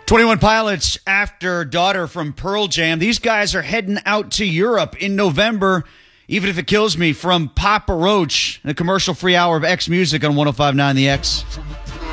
21 Pilots after Daughter from Pearl Jam. These guys are heading out to Europe in November, even if it kills me, from Papa Roach, in a commercial-free hour of X Music on 105.9 The X.